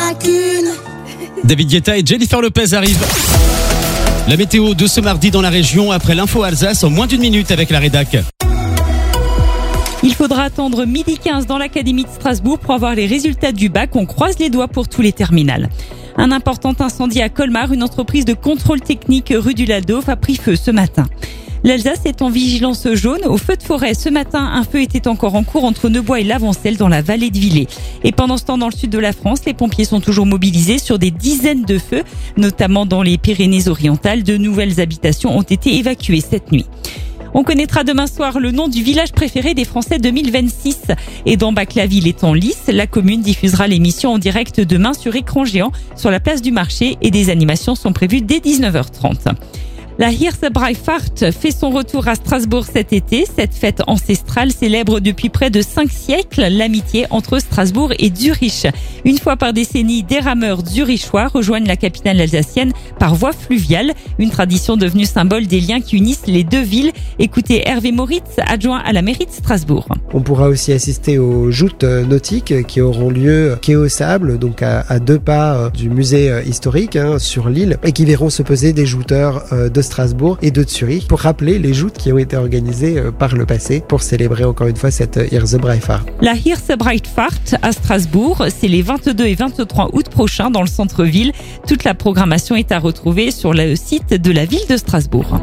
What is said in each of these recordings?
pas qu'une. David Guetta et Jennifer Lopez arrivent. La météo de ce mardi dans la région après l'info Alsace en moins d'une minute avec la rédac. Il faudra attendre 12h15 dans l'Académie de Strasbourg pour avoir les résultats du bac. On croise les doigts pour tous les terminales. Un important incendie à Colmar, une entreprise de contrôle technique rue du Ladolf a pris feu ce matin. L'Alsace est en vigilance jaune. Au feu de forêt, ce matin, un feu était encore en cours entre Neubois et Lavancelle dans la vallée de Villers. Et pendant ce temps, dans le sud de la France, les pompiers sont toujours mobilisés sur des dizaines de feux, notamment dans les Pyrénées-Orientales. De nouvelles habitations ont été évacuées cette nuit. On connaîtra demain soir le nom du village préféré des Français 2026. Et dans Bac-la-Ville est en lice, la commune diffusera l'émission en direct demain sur écran géant sur la place du marché et des animations sont prévues dès 19h30. La Hirsebreifahrt fait son retour à Strasbourg cet été. Cette fête ancestrale célèbre depuis près de 5 siècles l'amitié entre Strasbourg et Zurich. Une fois par décennie, des rameurs zurichois rejoignent la capitale alsacienne par voie fluviale. Une tradition devenue symbole des liens qui unissent les deux villes. Écoutez Hervé Moritz, adjoint à la mairie de Strasbourg. On pourra aussi assister aux joutes nautiques qui auront lieu quai au Sable, donc à 2 pas du musée historique sur l'île, et qui verront se poser des jouteurs de Strasbourg et de Zurich pour rappeler les joutes qui ont été organisées par le passé pour célébrer encore une fois cette Hirsebreifahrt. La Hirsebreifahrt à Strasbourg, c'est les 22 et 23 août prochains dans le centre-ville. Toute la programmation est à retrouver sur le site de la ville de Strasbourg.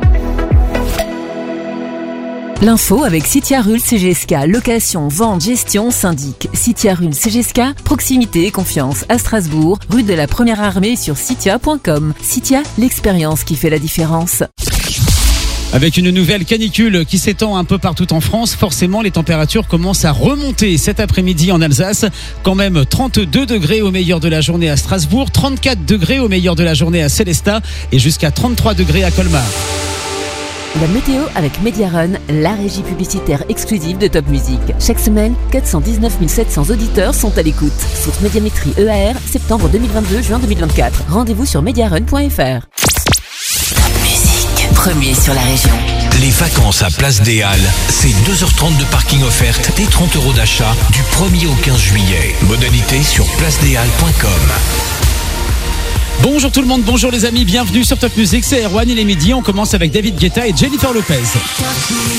L'info avec Citia Rul CGSK, location, vente, gestion, syndic. Citia Rul CGSK, proximité et confiance à Strasbourg, rue de la Première Armée sur citia.com. Citia, l'expérience qui fait la différence. Avec une nouvelle canicule qui s'étend un peu partout en France, forcément les températures commencent à remonter cet après-midi en Alsace. Quand même 32 degrés au meilleur de la journée à Strasbourg, 34 degrés au meilleur de la journée à Sélestat et jusqu'à 33 degrés à Colmar. La météo avec Mediarun, la régie publicitaire exclusive de Top Music. Chaque semaine, 419 700 auditeurs sont à l'écoute. Source Médiamétrie EAR, septembre 2022, juin 2024. Rendez-vous sur mediarun.fr. Top Music, premier sur la région. Les vacances à Place des Halles, c'est 2h30 de parking offerte et 30 € d'achat du 1er au 15 juillet. Modalité sur placedeshalles.com. Bonjour tout le monde, bonjour les amis, bienvenue sur Top Music, c'est Erwan, il est midi, on commence avec David Guetta et Jennifer Lopez.